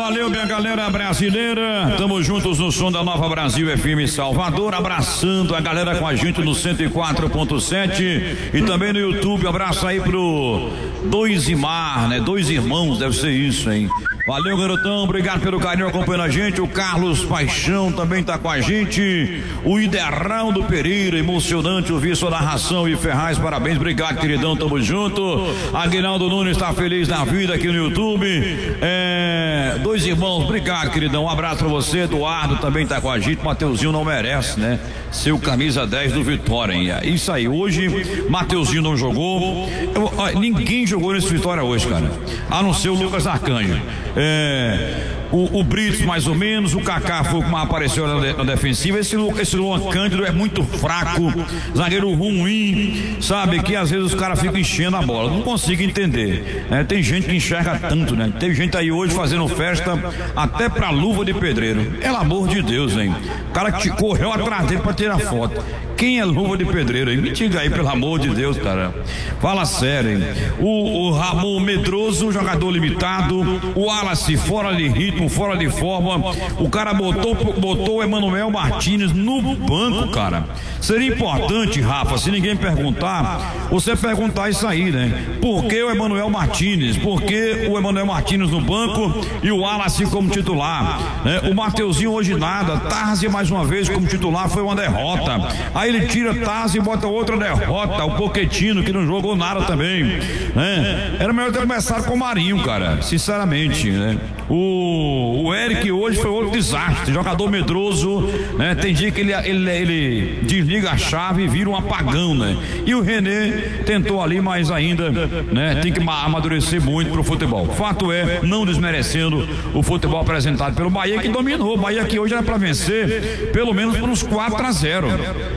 Valeu, minha galera brasileira. Tamo juntos no som da Nova Brasil FM Salvador, abraçando a galera com a gente no 104.7 e também no YouTube. Abraço aí pro Dois-Imar, né? Dois irmãos, deve ser isso, hein? Valeu, garotão, obrigado pelo carinho acompanhando a gente. O Carlos Paixão também tá com a gente. O Ideraldo Pereira, emocionante ouvir sua narração. E Ferraz, parabéns, obrigado, queridão, tamo junto. Aguinaldo Nunes tá feliz na vida aqui no YouTube. Dois irmãos, obrigado, queridão, um abraço pra você. Eduardo também tá com a gente. Mateuzinho não merece, né? Seu camisa 10 do Vitória, hein? É isso aí, hoje Mateuzinho não jogou. Ninguém jogou nesse Vitória hoje, cara, a não ser o Lucas Arcanjo. O Brits mais ou menos, o Kaká foi como apareceu na defensiva. Esse Luan Cândido é muito fraco, zagueiro ruim, sabe, que às vezes os caras ficam enchendo a bola, não consigo entender, tem gente que enxerga tanto, né? Tem gente aí hoje fazendo festa até pra luva de pedreiro, pelo amor de Deus, hein? O cara que correu atrás dele pra tirar foto. Quem é luva de pedreiro aí? Me diga aí, pelo amor de Deus, cara. Fala sério, hein? O Ramon Medroso, jogador limitado. O Wallace fora de ritmo, fora de forma. O cara botou o Emanuel Martins no banco, cara. Seria importante, Rafa, se ninguém perguntar, você perguntar isso aí, né? Por que o Emanuel Martins? Por que o Emanuel Martins no banco e o Wallace como titular? O Mateuzinho hoje nada. Tarzi mais uma vez como titular foi uma derrota. Aí ele tira Tarzi e bota outra derrota. O Pochettino, que não jogou nada também, né? Era melhor ter começado com o Marinho, cara, sinceramente, né? O Eric hoje foi outro desastre, jogador medroso, né? Tem dia que ele desliga a chave e vira um apagão, né? E o René tentou ali, mas ainda, né? Tem que amadurecer muito pro futebol. Fato é, não desmerecendo o futebol apresentado pelo Bahia, que dominou. O Bahia que hoje era para vencer pelo menos por uns 4-0.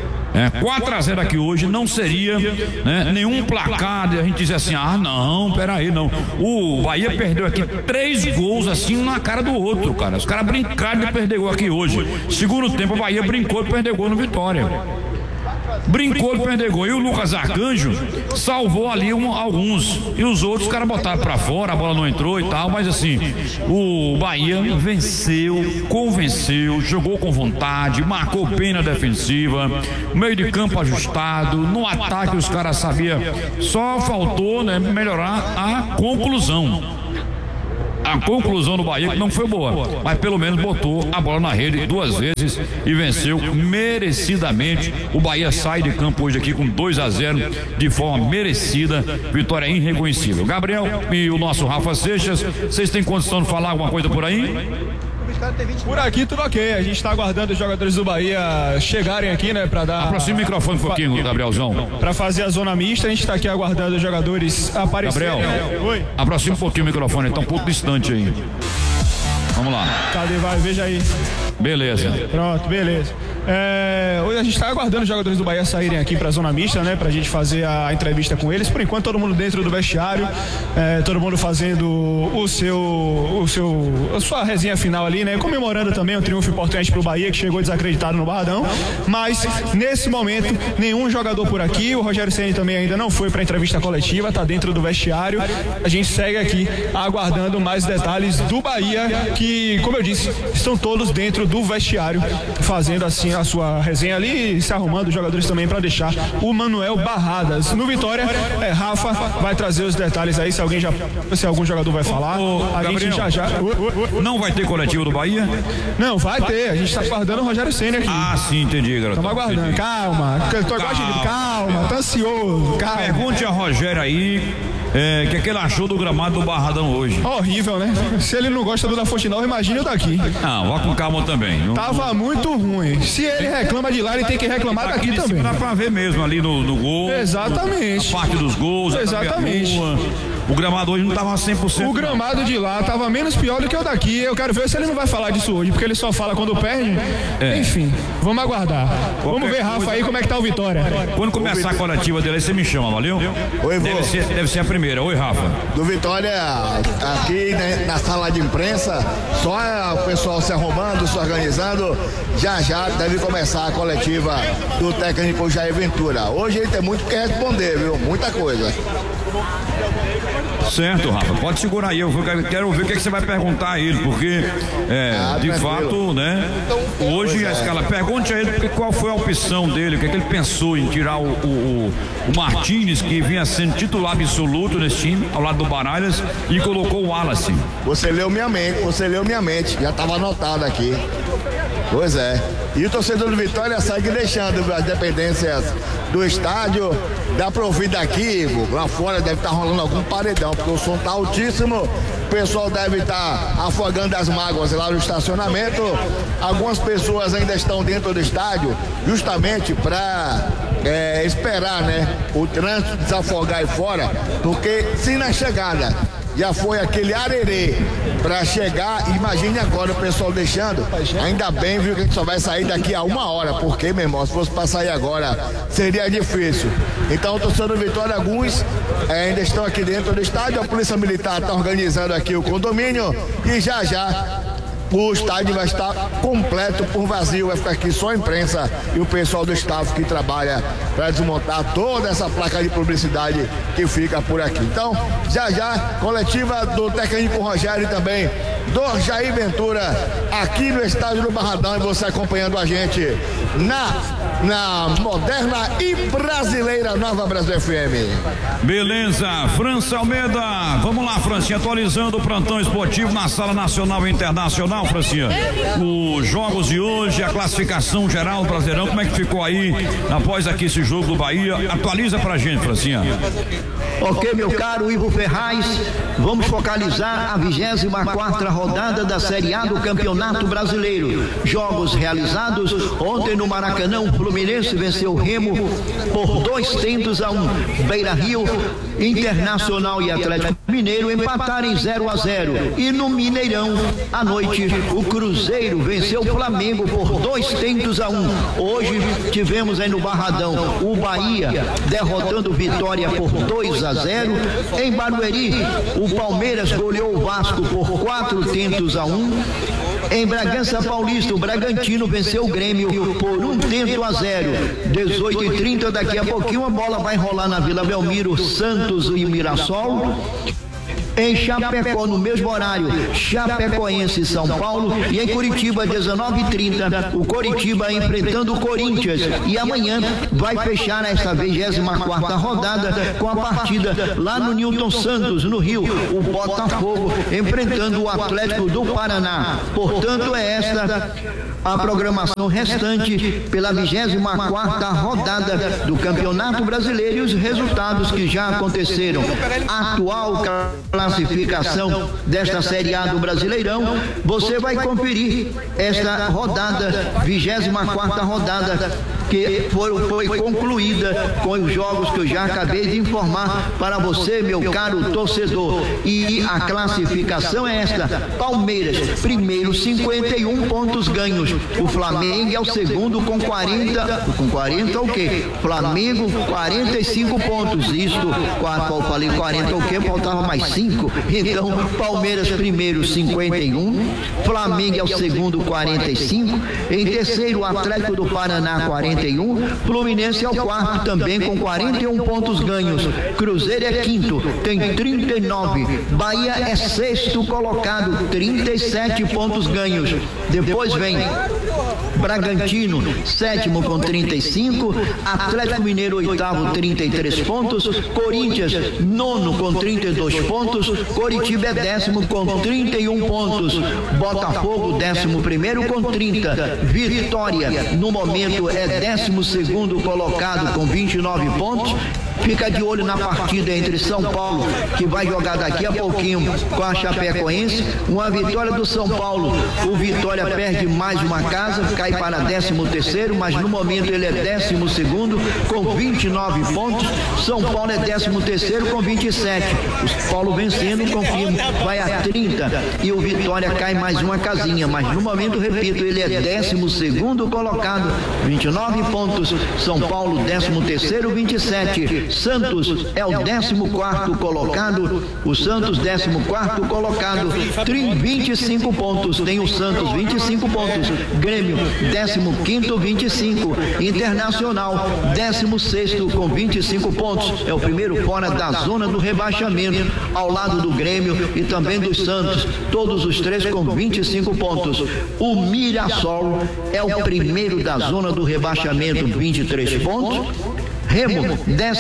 4-0 aqui hoje não seria, né, nenhum placar de a gente dizer assim, não, peraí, não. O Bahia perdeu aqui 3 gols assim, um na cara do outro, cara. Os caras brincaram de perder gol aqui hoje. Segundo tempo, o Bahia brincou de perder gol no Vitória. Brincou de perder gol. E o Lucas Arcanjo salvou ali alguns. E os outros, os caras botaram pra fora, a bola não entrou e tal. Mas assim, o Bahia venceu, convenceu, jogou com vontade, marcou bem na defensiva, meio de campo ajustado. No ataque os caras sabiam. Só faltou, né, melhorar a conclusão. A conclusão do Bahia que não foi boa, mas pelo menos botou a bola na rede 2 vezes e venceu merecidamente. O Bahia sai de campo hoje aqui com 2-0 de forma merecida, vitória irreconhecível. Gabriel e o nosso Rafa Seixas, vocês têm condição de falar alguma coisa por aí? Por aqui tudo ok, a gente está aguardando os jogadores do Bahia chegarem aqui, né, para dar... Aproxima o microfone um pouquinho, Gabrielzão. Para fazer a zona mista, a gente está aqui aguardando os jogadores aparecerem. Gabriel, oi? Aproxima um pouquinho o microfone, está um pouco distante aí. Vamos lá. Cadê? Vai, veja aí. Beleza. Pronto, beleza. Hoje a gente está aguardando os jogadores do Bahia saírem aqui para a zona mista, né, pra gente fazer a entrevista com eles. Por enquanto todo mundo dentro do vestiário, todo mundo fazendo a sua resenha final ali, né, comemorando também um triunfo importante pro Bahia, que chegou desacreditado no Barradão. Mas nesse momento nenhum jogador por aqui. O Rogério Ceni também ainda não foi para a entrevista coletiva, tá dentro do vestiário. A gente segue aqui aguardando mais detalhes do Bahia, que, como eu disse, estão todos dentro do vestiário fazendo assim a sua resenha ali e se arrumando, os jogadores também, para deixar o Manuel Barradas no Vitória. Rafa vai trazer os detalhes aí, se algum jogador vai falar. A gente já. Não vai ter coletivo do Bahia? Não, vai ter. A gente tá aguardando o Rogério Ceni aqui. Sim, entendi, garoto. Estamos aguardando. Entendi. Calma, tá ansioso. Calma. Pergunte a Rogério aí o que ele achou do gramado do Barradão hoje. Horrível, né? Se ele não gosta do da Fonte Nova, imagina eu daqui. Não, vá com calma também. Tava muito ruim. Se ele reclama de lá, ele tem que reclamar daqui também. Dá pra ver mesmo ali no gol. Exatamente. A parte dos gols. Exatamente. O gramado hoje não tava 100%. O gramado de lá tava menos pior do que o daqui. Eu quero ver se ele não vai falar disso hoje, porque ele só fala quando perde. Enfim, vamos aguardar. Vamos ver, Rafa, aí como é que tá o Vitória. Quando começar a coletiva dele, aí você me chama, valeu? Oi, deve ser a primeira. Oi, Rafa. Do Vitória, aqui, né, na sala de imprensa, só o pessoal se arrumando, se organizando. Já deve começar a coletiva do técnico Jair Ventura. Hoje ele tem muito que responder, viu? Muita coisa. Certo, Rafa, pode segurar aí, eu quero ver o que você vai perguntar a ele, porque de fato, né, hoje a escala, pergunte a ele qual foi a opção dele, o que ele pensou em tirar o Martínez, que vinha sendo titular absoluto nesse time, ao lado do Baralhas, e colocou o Wallace. Você leu minha mente, já estava anotado aqui. Pois é. E o torcedor do Vitória segue deixando as dependências do estádio. Dá pra ouvir daqui, lá fora deve estar rolando algum paredão, porque o som tá altíssimo. O pessoal deve estar afogando as mágoas lá no estacionamento. Algumas pessoas ainda estão dentro do estádio, justamente para esperar, né, o trânsito desafogar aí fora, porque se na chegada já foi aquele arerê para chegar, imagine agora o pessoal deixando. Ainda bem, viu, que a gente só vai sair daqui a 1 hora, porque, meu irmão, se fosse para sair agora seria difícil. Então o torcedor do Vitória, alguns ainda estão aqui dentro do estádio. A Polícia Militar está organizando aqui o condomínio e já o estádio vai estar completo por vazio, vai ficar aqui só a imprensa e o pessoal do staff que trabalha para desmontar toda essa placa de publicidade que fica por aqui. Então, já, coletiva do técnico Rogério e também do Jair Ventura aqui no estádio do Barradão, e você acompanhando a gente na moderna e brasileira Nova Brasil FM. Beleza, França Almeida, vamos lá, Francinha, atualizando o plantão esportivo na Sala Nacional e Internacional, Francinha. Os jogos de hoje, a classificação geral do Brasileirão, como é que ficou aí após aqui esse jogo do Bahia? Atualiza pra gente, Francinha. Ok, meu caro Ivo Ferraz, vamos focalizar a 24ª rodada da Série A do Campeonato Brasileiro. Jogos realizados ontem no Maracanã, o Fluminense venceu o Remo por 2-1. Beira-Rio, Internacional e Atlético Mineiro empataram em 0-0. E no Mineirão, à noite, o Cruzeiro venceu o Flamengo por 2-1. Hoje tivemos aí no Barradão o Bahia derrotando o Vitória por 2-0. Em Barueri, o Palmeiras goleou o Vasco por 4-1. Em Bragança Paulista, o Bragantino venceu o Grêmio por 1-0. 18h30, daqui a pouquinho a bola vai rolar na Vila Belmiro, Santos e Mirassol. Em Chapecó, no mesmo horário, Chapecoense e São Paulo. E em Curitiba, 19h30, o Coritiba enfrentando o Corinthians. E amanhã vai fechar esta 24ª rodada com a partida lá no Newton Santos, no Rio, o Botafogo enfrentando o Atlético do Paraná. Portanto, é esta a programação restante pela 24ª rodada do Campeonato Brasileiro e os resultados que já aconteceram. A atual classificação desta Série A do Brasileirão, você vai conferir esta rodada, 24ª rodada, que foi concluída com os jogos que eu já acabei de informar para você, meu caro torcedor. E a classificação é esta: Palmeiras, primeiro, 51 pontos ganhos. O Flamengo é o segundo com 40 o quê? Flamengo, 45 pontos. Isto, eu falei 40 o quê? Faltava mais 5. Então, Palmeiras primeiro, 51. Flamengo é o segundo, 45. Em terceiro, o Atlético do Paraná, 41. Fluminense é o quarto também com 41 pontos ganhos. Cruzeiro é quinto, tem 39. Bahia é sexto colocado, 37 pontos ganhos. Depois vem Bragantino, sétimo com 35. Atlético Mineiro, oitavo, 33 pontos. Corinthians, nono com 32 pontos. Coritiba é décimo com 31 pontos. Botafogo, 11º com 30. Vitória, no momento, é 12º colocado com 29 pontos. Fica de olho na partida entre São Paulo, que vai jogar daqui a pouquinho com a Chapecoense. Uma vitória do São Paulo, o Vitória perde mais uma casa, cai para 13º, mas no momento ele é 12º com 29 pontos. São Paulo é 13º com 27. O Paulo vencendo, confirma, vai a 30 e o Vitória cai mais uma casinha, mas no momento, repito, ele é 12º colocado, 29 pontos. São Paulo 13º, 27. Santos é o 14º colocado, o Santos 14º colocado, 25 pontos, tem o Santos 25 pontos, Grêmio 15º 25, Internacional 16º com 25 pontos, é o primeiro fora da zona do rebaixamento, ao lado do Grêmio e também dos Santos, todos os três com 25 pontos. O Mirassol é o primeiro da zona do rebaixamento, 23 pontos. Remo,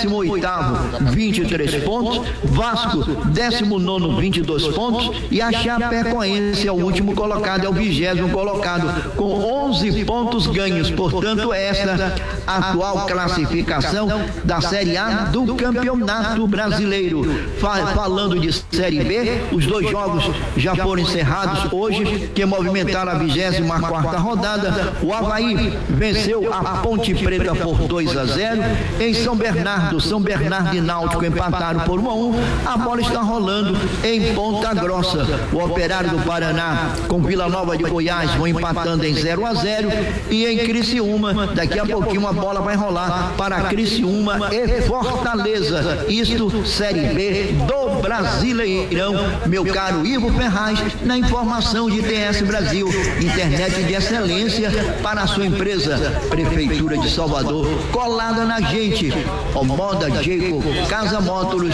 18º, 23 pontos. Vasco, 19º, 22 pontos. E a Chapecoense é o último colocado, é o 20º colocado, com 11 pontos ganhos. Portanto, esta atual classificação da Série A do Campeonato Brasileiro. Falando de Série B, os dois jogos já foram encerrados hoje, que movimentaram a 24ª rodada. O Avaí venceu a Ponte Preta por 2-0. Em São Bernardo e Náutico empataram por 1-1. A bola está rolando em Ponta Grossa. O Operário do Paraná com Vila Nova de Goiás vão empatando em 0-0. E em Criciúma, daqui a pouquinho a bola vai rolar para Criciúma e Fortaleza. Isto, Série B do Brasileirão. Meu caro Ivo Ferraz, na informação de TS Brasil, internet de excelência para a sua empresa. Prefeitura de Salvador, colada na gente. O Moda Jacob Casa Mótoros,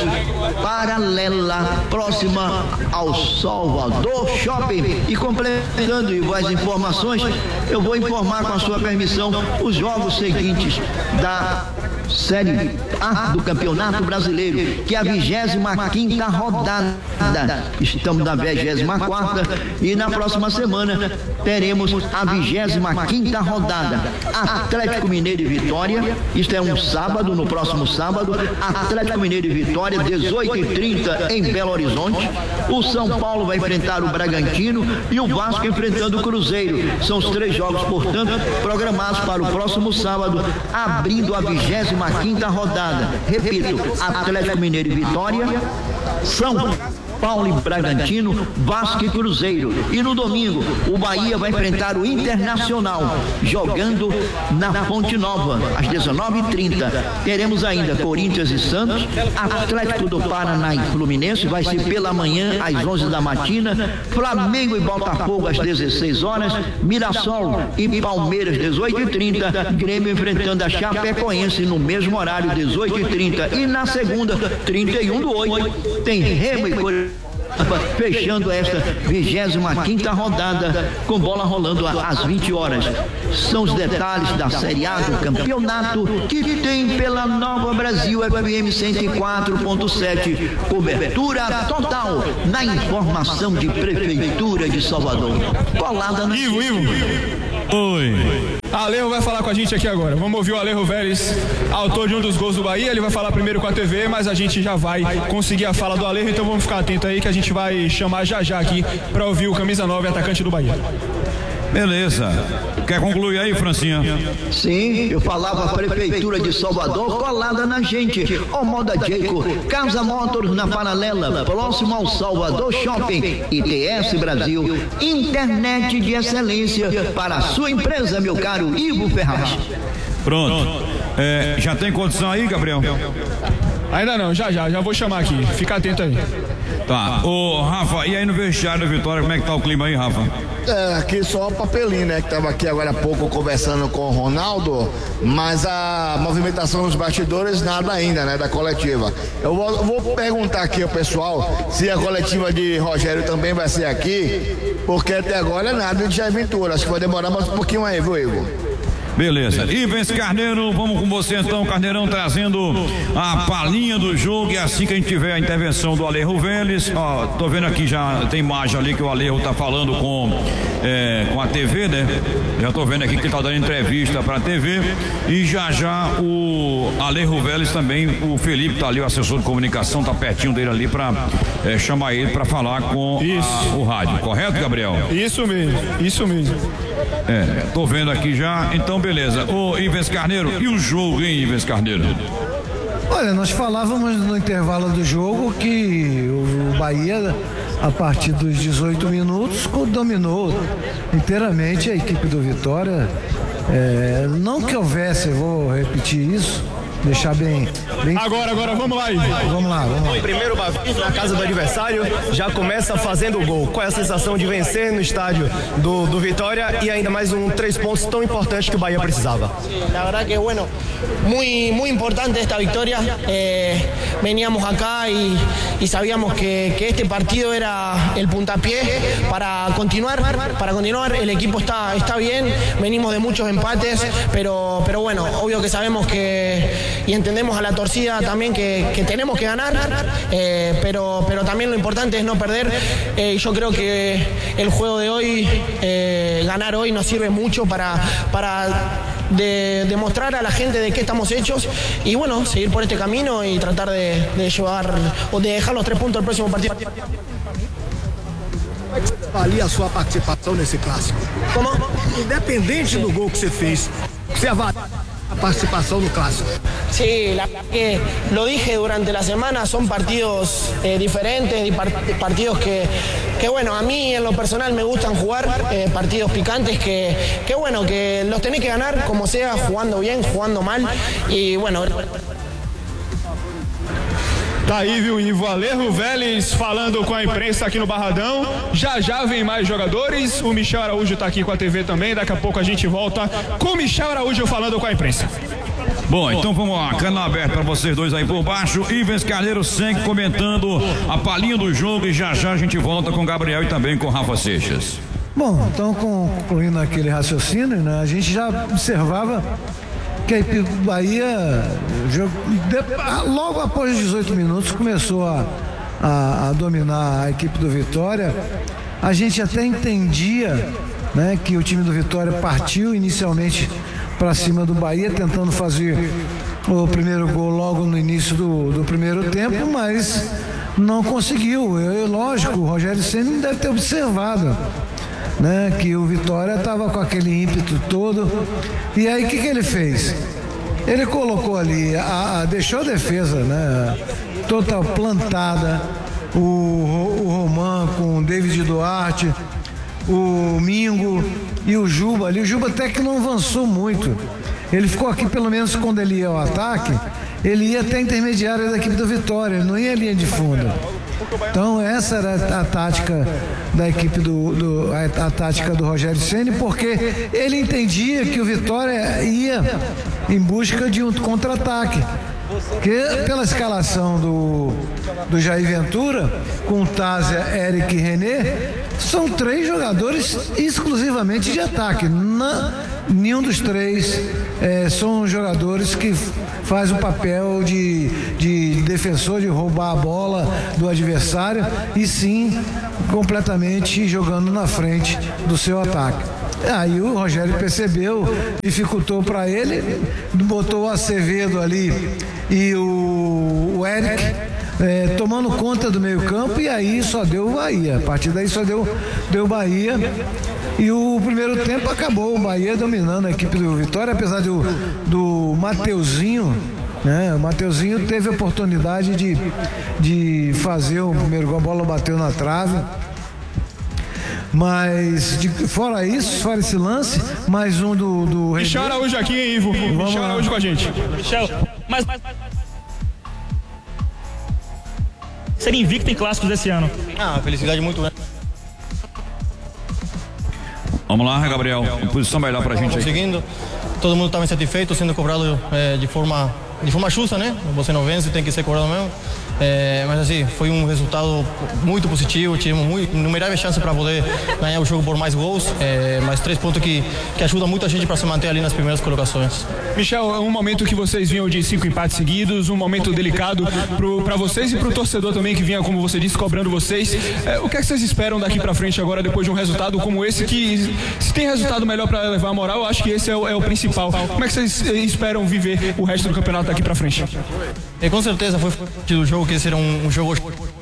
paralela, próxima ao Salvador Shopping. E completando as informações, eu vou informar, com a sua permissão, os jogos seguintes da Série A do Campeonato Brasileiro, que é a 25ª rodada. Estamos na 24ª e na próxima semana teremos a 25ª rodada. Atlético Mineiro e Vitória, isto é um sábado, no próximo sábado, Atlético Mineiro e Vitória, 18h30 em Belo Horizonte. O São Paulo vai enfrentar o Bragantino e o Vasco enfrentando o Cruzeiro. São os três jogos, portanto, programados para o próximo sábado, abrindo a 25ª rodada. Repito, Atlético Mineiro e Vitória, São Paulo e Bragantino, Vasco e Cruzeiro. E no domingo, o Bahia vai enfrentar o Internacional, jogando na Fonte Nova, às 19h30. Teremos ainda Corinthians e Santos, Atlético do Paraná e Fluminense, vai ser pela manhã, às 11 da matina, Flamengo e Botafogo, às 16 horas, Mirassol e Palmeiras, 18h30, Grêmio enfrentando a Chapecoense no mesmo horário, 18h30. E na segunda, 31/8, tem Remo e Corinthians, fechando esta 25ª rodada, com bola rolando às 20 horas. São os detalhes da Série A do campeonato, que tem pela Nova Brasil FM 104.7, cobertura total na informação de Prefeitura de Salvador. Colada na... Ivo. Oi. Alejo vai falar com a gente aqui agora. Vamos ouvir o Alejo Vélez, autor de um dos gols do Bahia. Ele vai falar primeiro com a TV, mas a gente já vai conseguir a fala do Alejo, então vamos ficar atento aí que a gente vai chamar já aqui para ouvir o camisa 9, atacante do Bahia. Beleza. Quer concluir aí, Francinha? Sim, eu falava a Prefeitura de Salvador colada na gente. O Moda Jacob Casa Mótoros na paralela, próximo ao Salvador Shopping. ITS Brasil, internet de excelência para a sua empresa, meu caro Ivo Ferraz. Pronto. Já tem condição aí, Gabriel? Ainda não, já vou chamar aqui. Fica atento aí. Tá. Ô, Rafa, e aí no vestiário da Vitória, como é que tá o clima aí, Rafa? Aqui só o papelinho, né? Que tava aqui agora há pouco conversando com o Ronaldo, mas a movimentação nos bastidores nada ainda, né? Da coletiva. Eu vou perguntar aqui ao pessoal se a coletiva de Rogério também vai ser aqui, porque até agora é nada de Jair Ventura. Acho que vai demorar mais um pouquinho aí, viu, Igor? Beleza. Ivens Carneiro, vamos com você então, Carneirão, trazendo a palhinha do jogo. E assim que a gente tiver a intervenção do Alejo Vélez, ó, tô vendo aqui já tem imagem ali que o Alejo tá falando com a TV, né? Já tô vendo aqui que ele tá dando entrevista pra TV. E já o Alejo Vélez também, o Felipe tá ali, o assessor de comunicação, tá pertinho dele ali pra chamar ele pra falar com o rádio. Correto, Gabriel? Isso mesmo. Tô vendo aqui já, então beleza. Ô Ivens Carneiro, e o jogo, hein, Ivens Carneiro? Olha, nós falávamos no intervalo do jogo que o Bahia, a partir dos 18 minutos, dominou inteiramente a equipe do Vitória. Não que houvesse, vou repetir isso, deixar bem... Agora, vamos lá, Ivo. Vamos lá. Primeiro Bavi na casa do adversário já começa fazendo o gol. Qual é a sensação de vencer no estádio do Vitória y ainda mais 3 pontos tão importantes que o Bahía precisaba? La verdad que bueno, muy importante esta victoria. Veníamos acá y sabíamos que este partido era el puntapié para continuar. El equipo está bien, venimos de muchos empates, pero bueno, obvio que sabemos y entendemos a la torcida también que tenemos que ganar, pero también lo importante es no perder. Yo creo que el juego de hoy, ganar hoy nos sirve mucho para demostrar a la gente de qué estamos hechos y bueno, seguir por este camino y tratar de llevar o de dejar los 3 puntos del próximo partido. Avalia a sua participação nesse clássico? ¿Cómo? Independente do gol que você fez, você avalia a participação no clássico? Sí, la verdad que lo dije durante la semana, son partidos diferentes, partidos que bueno, a mí en lo personal me gustan jugar, partidos picantes que bueno, que los tenés que ganar como sea, jugando bien, jugando mal y bueno... Tá aí, viu, Ivo Alejo Vélez falando com a imprensa aqui no Barradão. Já vem mais jogadores. O Michel Araújo tá aqui com a TV também. Daqui a pouco a gente volta com o Michel Araújo falando com a imprensa. Bom, então vamos lá, canal aberto para vocês dois aí por baixo. Ives Carneiro segue comentando a palhinha do jogo e já a gente volta com o Gabriel e também com o Rafa Seixas. Bom, então concluindo aquele raciocínio, né, a gente já observava que a equipe do Bahia, logo após os 18 minutos, começou a dominar a equipe do Vitória. A gente até entendia, né, que o time do Vitória partiu inicialmente para cima do Bahia, tentando fazer o primeiro gol logo no início do primeiro tempo, mas não conseguiu. Lógico, o Rogério Ceni deve ter observado, né, que o Vitória estava com aquele ímpeto todo. E aí o que ele fez? Ele colocou ali, deixou a defesa, né, total plantada, o Roman com o David Duarte, o Mingo e o Juba ali. O Juba até que não avançou muito. Ele ficou aqui, pelo menos quando ele ia ao ataque, ele ia até a intermediária da equipe do Vitória, ele não ia à linha de fundo. Então essa era a tática da equipe a tática do Rogério Ceni, porque ele entendia que o Vitória ia em busca de um contra-ataque. Que pela escalação do Jair Ventura, com Tásia, Eric e René, são 3 jogadores exclusivamente de ataque. Nenhum dos 3 são jogadores que faz o papel de defensor, de roubar a bola do adversário, e sim completamente jogando na frente do seu ataque. Aí o Rogério percebeu, dificultou para ele, botou o Acevedo ali e o Eric tomando conta do meio campo, e aí só deu o Bahia. A partir daí só deu o Bahia. E o primeiro tempo acabou o Bahia dominando a equipe do Vitória, apesar do Mateuzinho, né? O Mateuzinho teve a oportunidade de fazer o primeiro gol, a bola bateu na trave. Mas fora isso, fora esse lance, mais um do Michel Araújo aqui, hein, Ivo? Michel Araújo com a gente. Michel, mas ser invicto em clássicos desse ano. Felicidade muito grande. Vamos lá, Gabriel, posição melhor pra gente aí. Conseguindo, todo mundo estava insatisfeito, sendo cobrado de forma justa, né? Você não vence, tem que ser cobrado mesmo. Mas assim, foi um resultado muito positivo, tivemos inumeráveis chances para poder ganhar o jogo por mais gols, mais 3 pontos que ajudam muito a gente para se manter ali nas primeiras colocações. Michel, um momento que vocês vinham de 5 empates seguidos, um momento delicado para vocês e para o torcedor também, que vinha, como você disse, cobrando vocês. O que é que vocês esperam daqui para frente agora, depois de um resultado como esse, que se tem resultado melhor para levar a moral, eu acho que esse é o principal. Como é que vocês esperam viver o resto do campeonato daqui para frente? Com certeza foi do jogo que esse era um jogo.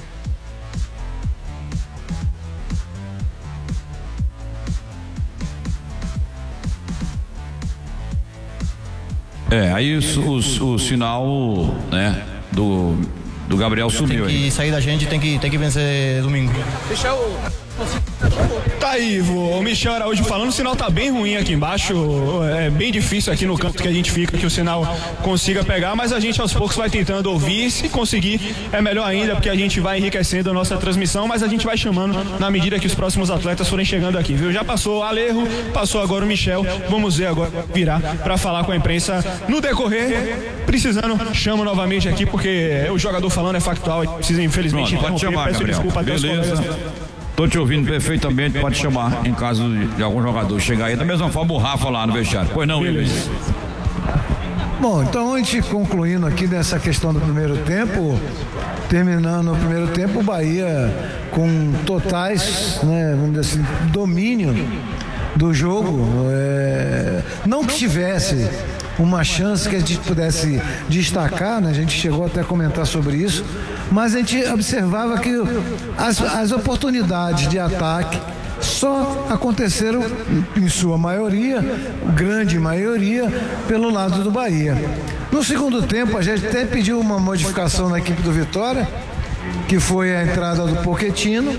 Aí o sinal, né, do Gabriel sumiu aí. Tem que sair da gente, tem que vencer domingo. Deixa Tá aí, o Michel Araújo falando, o sinal tá bem ruim aqui embaixo, é bem difícil aqui no canto que a gente fica que o sinal consiga pegar, mas a gente aos poucos vai tentando ouvir, se conseguir é melhor ainda, porque a gente vai enriquecendo a nossa transmissão, mas a gente vai chamando na medida que os próximos atletas forem chegando aqui, viu? Já passou o Alejo, passou agora o Michel, vamos ver agora virar para falar com a imprensa no decorrer, precisando, chamo novamente aqui, porque o jogador falando é factual e precisa infelizmente pode chamar, peço Gabriel. desculpa a Deus. Beleza. Tô te ouvindo perfeitamente, pode chamar em caso de algum jogador chegar aí. Da mesma forma o Rafa lá no vestiário. Pois não, Willis? Bom, então a gente concluindo aqui nessa questão do primeiro tempo, terminando o primeiro tempo, o Bahia com totais, né, vamos dizer assim, domínio do jogo, não que tivesse uma chance que a gente pudesse destacar, né? A gente chegou até a comentar sobre isso, mas a gente observava que as oportunidades de ataque só aconteceram, em sua maioria, grande maioria, pelo lado do Bahia. No segundo tempo, a gente até pediu uma modificação na equipe do Vitória, que foi a entrada do Pochettino.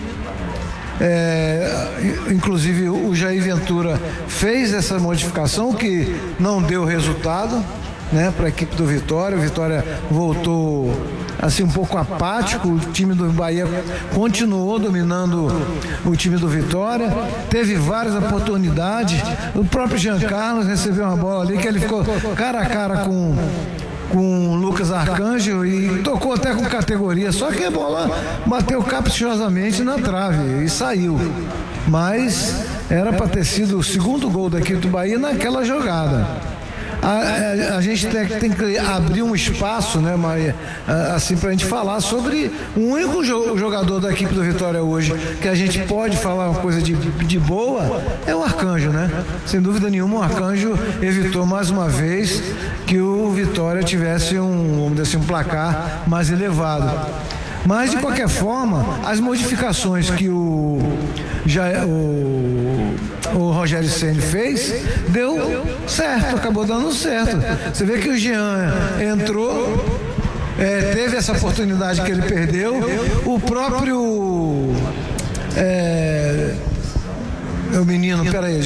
Inclusive o Jair Ventura fez essa modificação que não deu resultado, né, para a equipe do Vitória. O Vitória voltou assim um pouco apático, o time do Bahia continuou dominando o time do Vitória, teve várias oportunidades. O próprio Jean Carlos recebeu uma bola ali que ele ficou cara a cara com o Lucas Arcanjo e tocou até com categoria, só que a bola bateu caprichosamente na trave e saiu, mas era para ter sido o segundo gol da equipe do Bahia naquela jogada. A gente tem que abrir um espaço, né, Maria, assim, pra gente falar sobre o único jogador da equipe do Vitória hoje que a gente pode falar uma coisa de boa, é o Arcanjo, né? Sem dúvida nenhuma, o Arcanjo evitou mais uma vez que o Vitória tivesse vamos dizer assim, um placar mais elevado. Mas, de qualquer forma, as modificações que o Rogério Ceni fez, deu certo, acabou dando certo. Você vê que o Jean entrou, teve essa oportunidade que ele perdeu, o próprio o menino, peraí,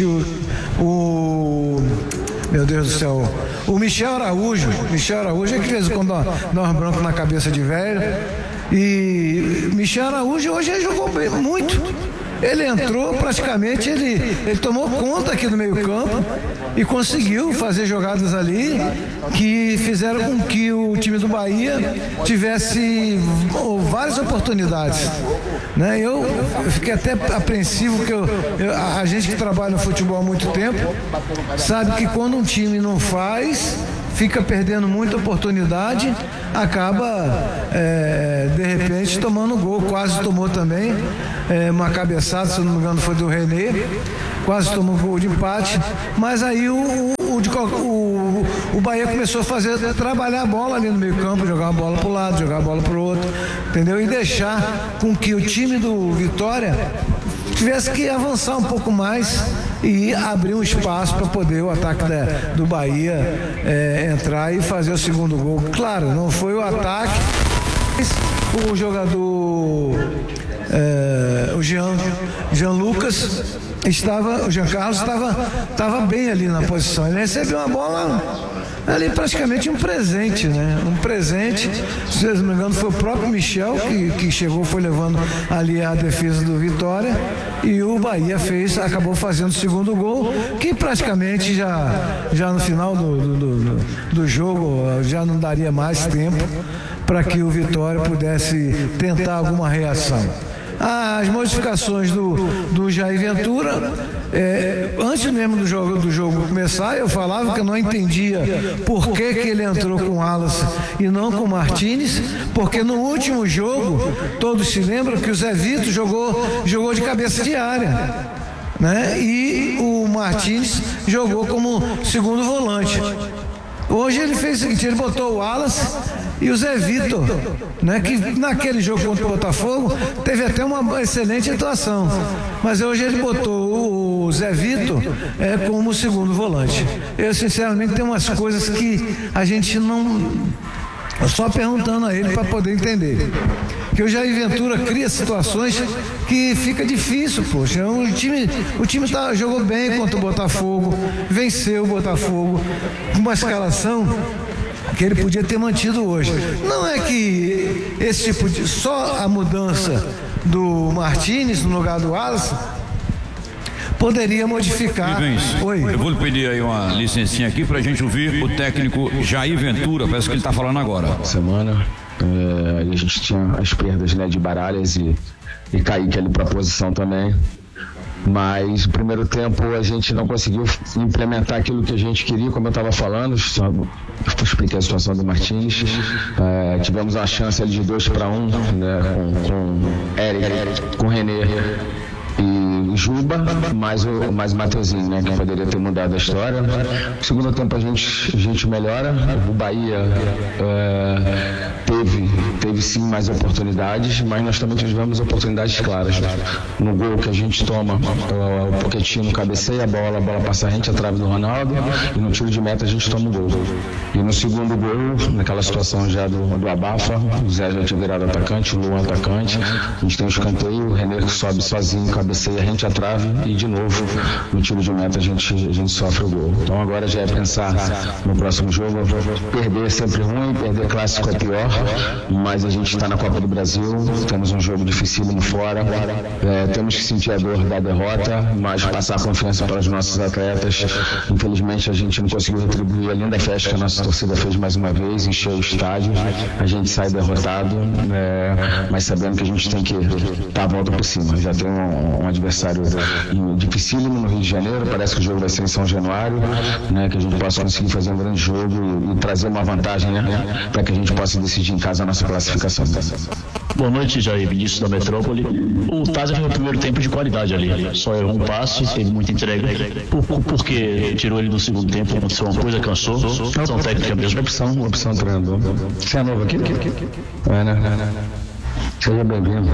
meu Deus do céu, o Michel Araújo é que de vez em quando dá um branco na cabeça de velho. E Michel Araújo hoje ele jogou bem, muito. Ele entrou praticamente, ele tomou conta aqui do meio campo e conseguiu fazer jogadas ali que fizeram com que o time do Bahia tivesse várias oportunidades, né? Eu fiquei até apreensivo, que a gente que trabalha no futebol há muito tempo sabe que quando um time não faz, fica perdendo muita oportunidade, acaba de repente tomando gol. Quase tomou também uma cabeçada, se não me engano foi do René, quase tomou gol de empate, mas aí o Bahia começou a trabalhar a bola ali no meio campo, jogar a bola para o lado, jogar a bola para o outro, entendeu? E deixar com que o time do Vitória tivesse que avançar um pouco mais e abrir um espaço para poder o ataque do Bahia entrar e fazer o segundo gol. Claro, não foi o ataque, o jogador o Jean Lucas o Jean Carlos estava bem ali na posição. Ele recebeu uma bola ali, praticamente um presente, né? Um presente, se não me engano foi o próprio Michel que chegou, foi levando ali a defesa do Vitória, e o Bahia acabou fazendo o segundo gol, que praticamente já no final do jogo já não daria mais tempo para que o Vitória pudesse tentar alguma reação. As modificações do Jair Ventura, antes mesmo do jogo começar, eu falava que eu não entendia por que ele entrou com o Wallace e não com o Martínez, porque no último jogo, todos se lembram que o Zé Vitor jogou de cabeça de área, né? E o Martínez jogou como segundo volante. Hoje ele fez o seguinte, ele botou o Wallace e o Zé Vitor, né, que naquele jogo contra o Botafogo teve até uma excelente atuação, mas hoje ele botou o Zé Vitor como segundo volante. Eu sinceramente tenho umas coisas que a gente não, só perguntando a ele para poder entender, Porque o Jair Ventura cria situações que fica difícil, poxa. O time jogou bem contra o Botafogo, venceu o Botafogo com uma escalação que ele podia ter mantido hoje. Não é que esse tipo de... Só a mudança do Martínez no lugar do Wallace poderia modificar. Oi. Eu vou lhe pedir aí uma licencinha aqui pra gente ouvir o técnico Jair Ventura, parece que ele tá falando agora. Semana, a gente tinha as perdas, né, de Baralhas e Kaique ali pra posição também. Mas no primeiro tempo a gente não conseguiu implementar aquilo que a gente queria, como eu estava falando. Eu expliquei a situação do Martins. Tivemos uma chance ali de 2-1, né, com Eric, com René e Juba, mais o Mateuzinho, né, que poderia ter mudado a história. No segundo tempo a gente melhora. O Bahia teve sim mais oportunidades, mas nós também tivemos oportunidades claras. No gol que a gente toma, o Pochettino cabeceia a bola passa a gente, a trave do Ronaldo, e no tiro de meta a gente toma o gol. E no segundo gol, naquela situação já do abafa, o Zé já tinha virado atacante, o Luan atacante, a gente tem um escanteio, o René sobe sozinho, cabeceia a gente, a trave, e de novo no tiro de meta a gente sofre o gol. Então agora já é pensar no próximo jogo. Perder é sempre ruim, perder clássico é pior, mas a gente está na Copa do Brasil, temos um jogo dificílimo fora, temos que sentir a dor da derrota, mas passar confiança para os nossos atletas. Infelizmente a gente não conseguiu retribuir a linda festa que a nossa torcida fez mais uma vez, encheu o estádio, a gente sai derrotado, mas sabendo que a gente tem que dar a volta por cima. Já tem um adversário dificílimo no Rio de Janeiro, parece que o jogo vai ser em São Januário, né, que a gente possa conseguir fazer um grande jogo e trazer uma vantagem, né, para que a gente possa decidir em casa a nossa classificação. Boa noite, Jair, Vinícius da Metrópole. O Taza teve um primeiro tempo de qualidade ali, só errou um passe, teve muita entrega. Por que tirou ele no segundo tempo? Aconteceu uma coisa, cansou? São técnica mesmo. Opção treinador. Você é novo aqui? Né? Seja bem-vindo.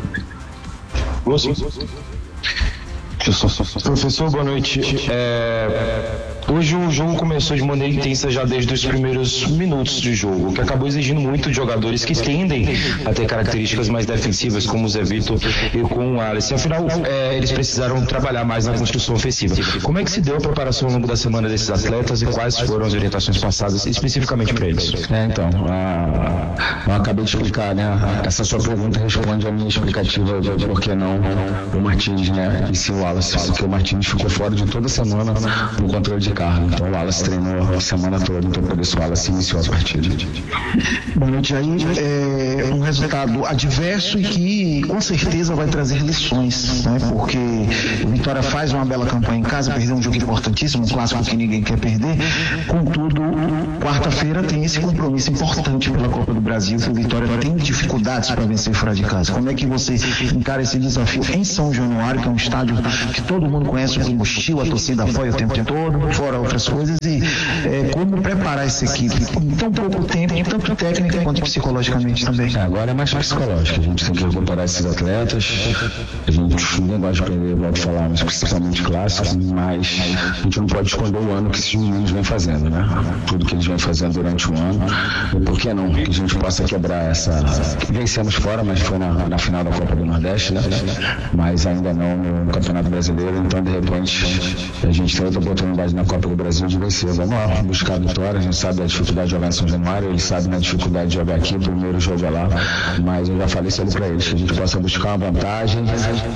Professor, boa noite. Hoje o jogo começou de maneira intensa já desde os primeiros minutos de jogo, o que acabou exigindo muito de jogadores que tendem a ter características mais defensivas, como o Zé Vitor e com o Alisson. Afinal, eles precisaram trabalhar mais na construção ofensiva. Como é que se deu a preparação ao longo da semana desses atletas e quais foram as orientações passadas especificamente para eles? Então, eu acabei de explicar, né? Essa sua pergunta responde a minha explicativa de por que não o Martins, né? E sim o Wallace, porque o Martins ficou fora de toda semana no controle de carro. Então o Wallace treinou a semana toda, então por isso o Wallace iniciou a partida. Boa noite, aí um resultado adverso e que com certeza vai trazer lições, né? Porque o Vitória faz uma bela campanha em casa, perdeu um jogo importantíssimo, um clássico que ninguém quer perder. Contudo, quarta-feira tem esse compromisso importante pela Copa do Brasil, que o Vitória tem dificuldades para vencer fora de casa. Como é que você encara esse desafio em São Januário, que é um estádio que todo mundo conhece, o combustível, a torcida apoia o tempo todo, fora outras coisas, e como preparar essa equipe em tão pouco tempo, tanto técnica quanto psicologicamente também? Agora é mais psicológico, a gente tem que recuperar esses atletas, a gente não gosta de perder, volto a falar, mas principalmente clássicos, mas a gente não pode esconder o ano que esses meninos vêm fazendo, né? Tudo que eles vêm fazendo durante o ano, e por que não? Que a gente possa quebrar essa... Vencemos fora, mas foi na final da Copa do Nordeste, né? Mas ainda não no Campeonato Brasileiro, então de repente a gente tem outra oportunidade na Copa do Brasil de vencer. Vamos lá, buscar a vitória. A gente sabe a dificuldade de jogar em São Januário, eles sabem a dificuldade de jogar aqui, o primeiro jogo é lá, mas eu já falei isso ali para eles, que a gente possa buscar uma vantagem,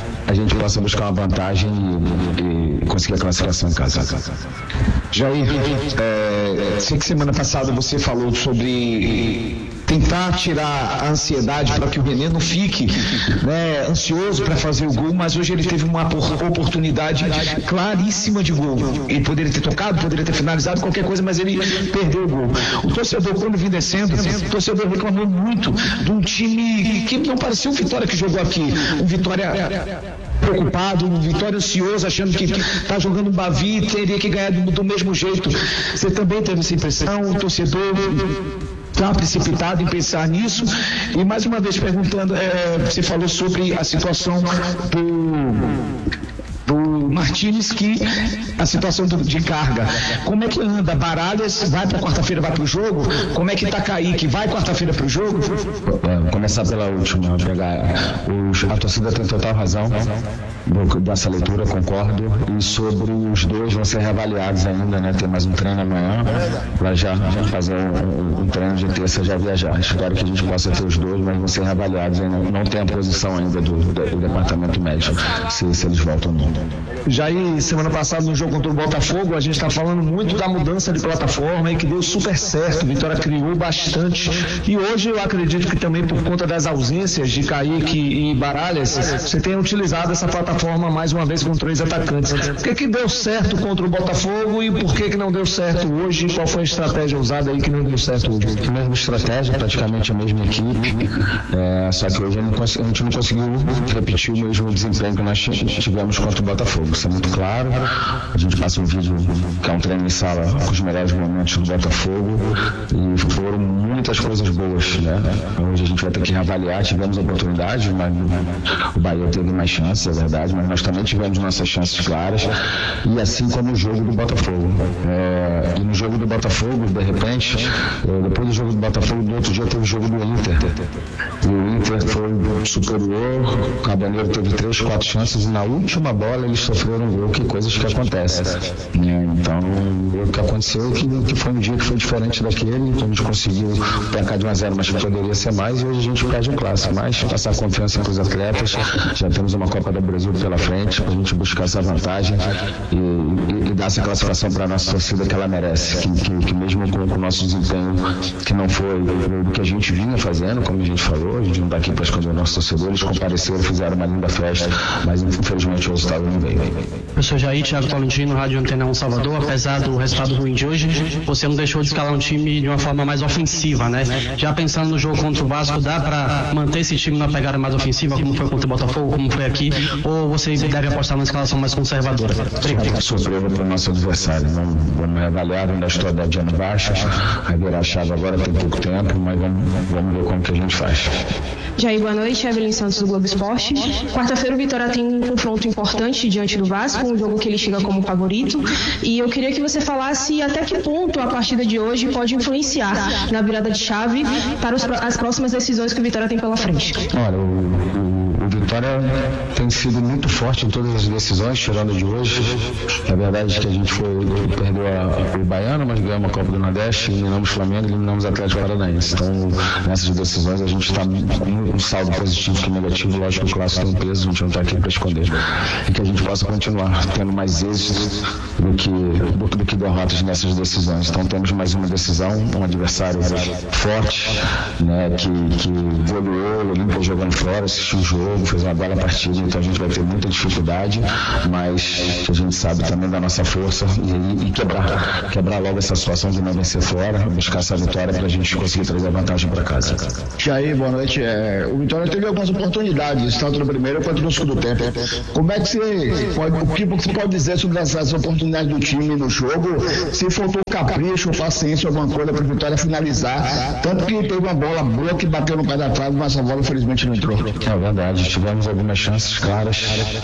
e conseguir a classificação em casa. Jair, sei que semana passada você falou sobre tentar tirar a ansiedade para que o René não fique, né, ansioso para fazer o gol, mas hoje ele teve uma oportunidade claríssima de gol. Ele poderia ter tocado, poderia ter finalizado, qualquer coisa, mas ele perdeu o gol. O torcedor, quando vim descendo, o torcedor reclamou muito de um time que não parecia um Vitória que jogou aqui, um Vitória preocupado, um Vitória ansioso, achando que está jogando um Bavi e teria que ganhar do mesmo jeito. Você também teve essa impressão? O torcedor está precipitado em pensar nisso? E mais uma vez perguntando, você falou sobre a situação do Martínez, que a situação de carga. Como é que anda? Baralhas vai para quarta-feira, vai para o jogo? Como é que tá Kaique? Vai quarta-feira para o jogo? Começar pela última, a torcida tem total razão dessa leitura, concordo, e sobre os dois vão ser reavaliados ainda, né? Tem mais um treino amanhã para já fazer um treino de terça, já viajar. Espero que a gente possa ter os dois, mas vão ser reavaliados ainda. Não tem a posição ainda do departamento médico, se eles voltam ou não. Jair, semana passada no jogo contra o Botafogo, a gente está falando muito da mudança de plataforma e que deu super certo, Vitória criou bastante, e hoje eu acredito que também por conta das ausências de Kaique e Baralhas, você tem utilizado essa plataforma mais uma vez com 3 atacantes. O que deu certo contra o Botafogo e por que não deu certo hoje? Qual foi a estratégia usada aí que não deu certo hoje? A mesma estratégia, praticamente a mesma equipe, só que hoje a gente não conseguiu repetir o mesmo desempenho que nós tivemos contra o Botafogo. Isso é muito claro. A gente passa um vídeo que é um treino em sala com os melhores momentos do Botafogo e foram muitas coisas boas, né? Hoje a gente vai ter que reavaliar. Tivemos oportunidade, mas o Bahia teve mais chances, é verdade, mas nós também tivemos nossas chances claras, e assim como o jogo do Botafogo. E no jogo do Botafogo, de repente, depois do jogo do Botafogo, no outro dia teve o jogo do Inter. E o Inter foi superior, o Cabaneiro teve 3, 4 chances, e na última bola eles sofreram um gol, que coisas que acontecem. Então, o que aconteceu que foi um dia que foi diferente daquele, a gente conseguiu pegar de 1-0, mas poderia ser mais, e hoje a gente perde o clássico. Mas passar confiança para os atletas, já temos uma Copa do Brasil pela frente, para a gente buscar essa vantagem e dar essa classificação para a nossa torcida que ela merece, que mesmo com o nosso desempenho, que não foi o que a gente vinha fazendo, como a gente falou, a gente não está aqui para esconder nossos torcedores, compareceram, fizeram uma linda festa, mas infelizmente o resultado não veio. Professor Jair, Thiago Tolentino, Rádio Antena 1 Salvador. Apesar do resultado ruim de hoje, você não deixou de escalar um time de uma forma mais ofensiva, né? Já pensando no jogo contra o Vasco, dá para manter esse time na pegada mais ofensiva, como foi contra o Botafogo, como foi aqui, ou você deve apostar numa escalação mais conservadora? Obrigado. Surpresa para o nosso adversário. Vamos reavaliar, ainda estou de ano baixo, vai virar a chave agora, tem pouco tempo, mas vamos ver como que a gente faz. Jair, boa noite. Evelyn Santos do Globo Esporte. Quarta-feira o Vitória tem um confronto importante diante do Vasco, um jogo que ele chega como favorito, e eu queria que você falasse até que ponto a partida de hoje pode influenciar na virada de chave para as próximas decisões que o Vitória tem pela frente. Olha, o Vitória tem sido muito forte em todas as decisões, tirando a de hoje. É verdade que a gente perdeu o Baiano, mas ganhamos a Copa do Nordeste, eliminamos o Flamengo, eliminamos o Atlético Paranaense. Então, nessas decisões a gente está com um saldo positivo que negativo. Lógico que o clássico tem um peso, a gente não está aqui para esconder. E que a gente possa continuar tendo mais êxito do que derrotas nessas decisões. Então, temos mais uma decisão, um adversário forte, né, que goleou, o Olímpia jogando fora, assistiu o jogo, fez uma bela partida, então a gente vai ter muita dificuldade, mas a gente sabe também da nossa força e quebrar logo essa situação de não vencer fora, buscar essa vitória para a gente conseguir trazer a vantagem para casa. Jair, boa noite. O Vitória teve algumas oportunidades, tanto no primeiro quanto no segundo tempo. Como é que o que você pode dizer sobre essas oportunidades do time no jogo? Se faltou capricho, paciência, alguma coisa para o Vitória finalizar, tanto que teve uma bola boa que bateu no pé da trave, mas a bola infelizmente não entrou. É verdade, tivemos algumas chances claras.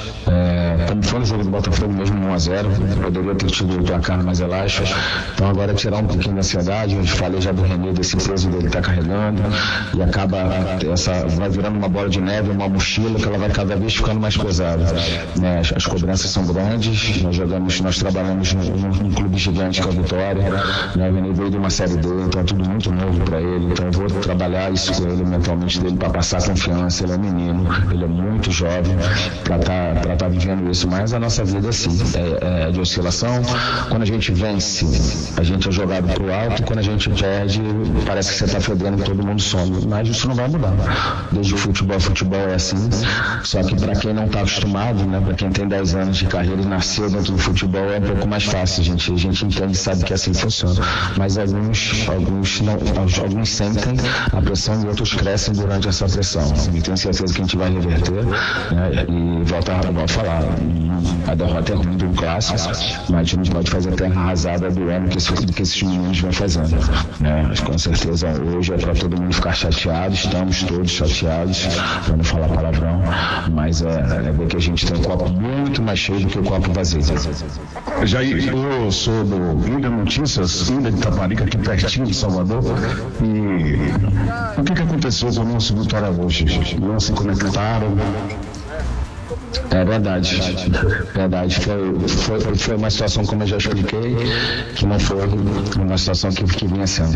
Como foi no jogo do Botafogo mesmo 1-0, poderia ter tido o placar mais elástico. Então agora tirar um pouquinho da ansiedade, eu falei já do René, desse peso dele tá carregando, e vai virando uma bola de neve, uma mochila que ela vai cada vez ficando mais pesada. As cobranças são grandes, nós trabalhamos num clube gigante que é a Vitória, o René veio de uma Série D, então é tudo muito novo para ele, então eu vou trabalhar isso com ele mentalmente dele para passar confiança. Ele é menino, ele é muito jovem para tá vivendo isso, mas a nossa vida assim é de oscilação. Quando a gente vence, a gente é jogado pro alto, quando a gente perde, parece que você tá fedendo e todo mundo some, mas isso não vai mudar. Desde o futebol é assim, só que para quem não tá acostumado, né, para quem tem 10 anos de carreira e nasceu dentro do futebol, é um pouco mais fácil, a gente entende, sabe que assim funciona, mas alguns sentem a pressão e outros crescem durante essa pressão. Eu tenho certeza que a gente vai reverter, né, e volto a falar, A derrota é ruim do clássico, mas a gente não pode fazer a terra arrasada do ano que esses meninos vão fazendo, né? Mas com certeza hoje é para todo mundo ficar chateado, estamos todos chateados, para não falar palavrão, mas é ver que a gente tem um copo muito mais cheio do que o copo vazio. Jair, eu sou do Ilha Notícias, Ilha de Itaparica, aqui pertinho de Salvador, e o que aconteceu com o nosso Vitória hoje? Não se conectaram? É verdade. Foi uma situação, como eu já expliquei, que não foi uma situação que vinha sendo.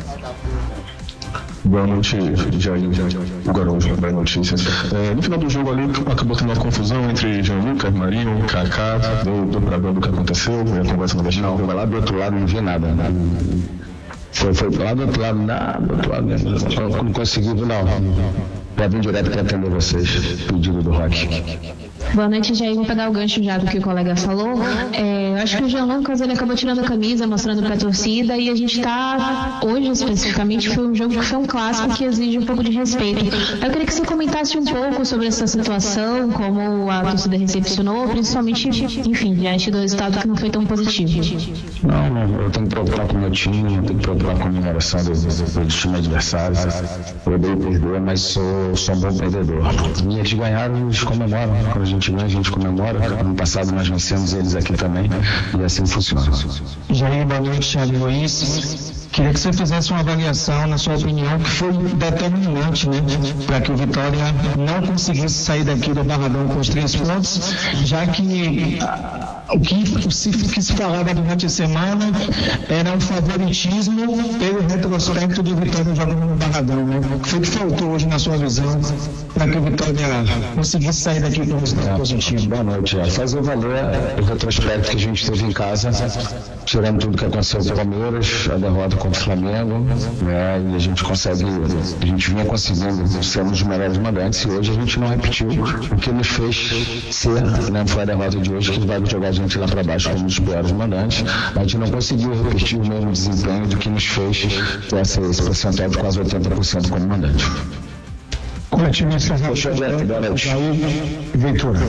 Boa noite, Jair. Garoto, boa notícias. No final do jogo ali, acabou tendo uma confusão entre Jean Lucas, Marinho, Kaká. Deu pra ver do que aconteceu, a conversa no vestiário. Não, lá do outro lado não vi nada. Foi lá do outro lado, mesmo. Eu não consegui, não. Já vim direto para atender vocês, pedido do Roque. Boa noite, Jair. Vou pegar o gancho já do que o colega falou. Eu acho que o Jean Lucas, ele acabou tirando a camisa, mostrando para a torcida, e a gente está, hoje especificamente, foi um jogo que foi um clássico que exige um pouco de respeito. Eu queria que você comentasse um pouco sobre essa situação, como a torcida recepcionou, principalmente, enfim, diante do resultado que não foi tão positivo. Não, eu tenho que preocupar com o meu time, eu tenho que preocupar com a mineração do time adversário. Eu odeio perder, mas sou um bom perdedor. E eles ganharam, eles comemoram. Quando a gente ganha, a gente comemora. Ano passado nós vencemos eles aqui também, e assim funciona. Jair, boa noite, Thiago Luiz. Queria que você fizesse uma avaliação, na sua opinião, que foi determinante, né, para que o Vitória não conseguisse sair daqui do Barradão com os 3 pontos, já que o que se falava durante a semana era um favoritismo pelo retrospecto do Vitória jogando no Barradão, né? O que foi que faltou hoje na sua visão para que o Vitória conseguisse sair daqui com o resultado positivo? Boa noite, fazer valer o retrospecto que a gente teve em casa, tirando tudo que aconteceu com o Palmeiras, a derrota contra o Flamengo, né? E a gente vinha conseguindo ser um dos melhores mandantes, e hoje a gente não repetiu o que nos fez ser, né? Foi a derrota de hoje que vai jogar a gente lá para baixo como um dos piores mandantes. A gente não conseguiu repetir o mesmo desempenho do que nos fez ter esse percentual de quase 80% como mandante. Coletivo encerrado. Ventura.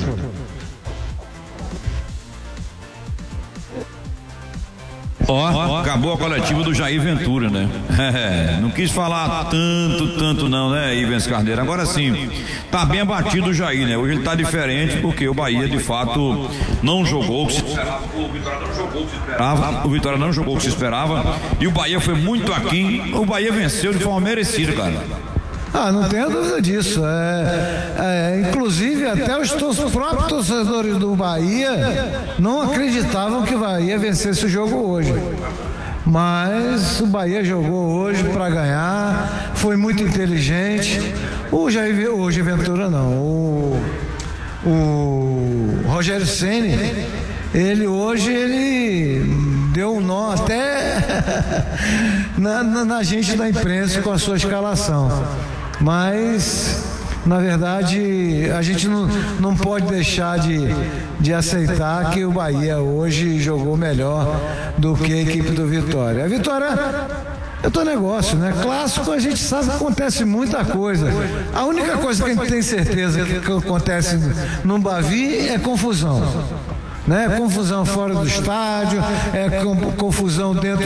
Acabou a coletiva do Jair Ventura, né? Não quis falar tanto não, né, Ivens Carneiro? Agora sim, tá bem abatido o Jair, né? Hoje ele tá diferente porque o Bahia, de fato, não jogou o que se esperava. O Vitória não jogou o que se esperava. E o Bahia foi muito aquém. O Bahia venceu de forma merecida, cara. Não tenho dúvida disso. Inclusive, até os próprios torcedores do Bahia não acreditavam que o Bahia vencesse o jogo hoje. Mas o Bahia jogou hoje para ganhar, foi muito inteligente. O Jair Ventura não. O Rogério Ceni, ele deu um nó até na gente da imprensa com a sua escalação. Mas, na verdade, a gente não pode deixar de aceitar que o Bahia hoje jogou melhor do que a equipe do Vitória. A Vitória é outro negócio, né? Clássico, a gente sabe que acontece muita coisa. A única coisa que a gente tem certeza que acontece no Bavi é confusão. Né? Confusão fora do estádio, confusão dentro